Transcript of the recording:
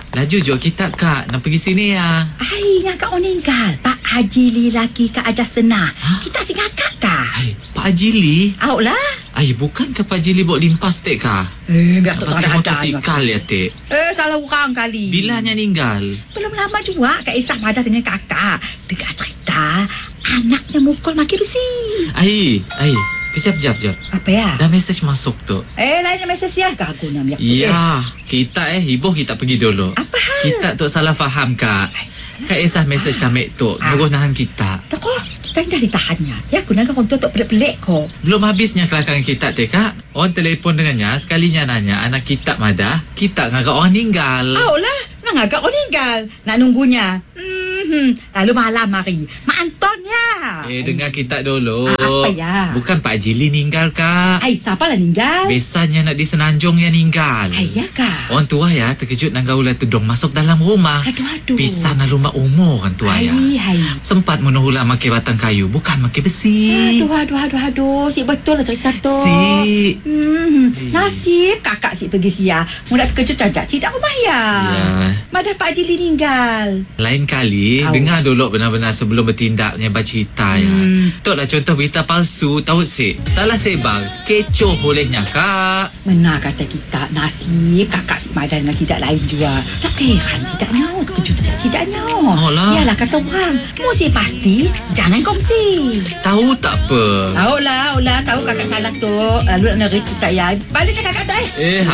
Laju jom kita Kak. Nak pergi sini ya. Ai, ngakak meninggal. Pak Haji laki ke aja senah. Kita si ngakak kah? Hai, Pak Haji Li. Au lah. Ai, bukan ke Pak Haji Li bawa limpas tek Kak? Biar Nak tak pakai ada motosikal ya tek. salah orang kali. Bilanya ninggal. Belum lama juga Kak Isah madah dengan kakak. Dengar cerita, anaknya mukul makin besi. Ai. Kejap. Apa ya? Dah mesej masuk tu. Lainnya mesej ya. Gagu nam yak. Ya, kita hibuh kita pergi dulu. Apa hal? Kita tu salah faham Kak. Kak Esah mesej kami tu nyuruh nahan kita. Tak kok, kita dah ditahannya. Ya, guna kau untuk pelik-pelik kok. Belum habisnya kelakangan kita teh Kak. Orang telefon dengannya sekalinya nanya anak kita madah, kita ngagak orang ninggal. Au lah, nak agak kau ninggal. Nak nunggunya. Lalu malam mari. Mak Anton ya. Dengar kita dulu. Apa ya? Bukan Pak Jili ninggal Kak. Siapa lah ninggal? Biasanya nak di Senanjung yang ninggal. Ya kah? Orang tua ya terkejut nak gaula tedong masuk dalam rumah. Aduh. Pisah na rumah umur orang tua ya. Sempat menuhulah makai batang kayu, bukan makai besi. Aduh. Si betul lah cerita tu. Si. Nasib kakak si pergi sia. Mudah terkejut cacat si tak rumah ya. Madah Pak Jili ninggal. Lain kali, dengar dulu benar-benar sebelum bertindaknya bercerita ya. Tok lah contoh berita palsu, tahu si. Salah sebar, kecoh olehnya Kak. Mana kata kita nasib kakak si Madah dengan sidak lain juga. Tak heran sidaknya, terkejut sidaknya. Alah. Yalah kata orang, mesti pasti jangan kongsi. Tahu tak apa. Tahu lah, tahu kakak salah tu. Lalu nak nerik kita ya. Balikkan kakak tu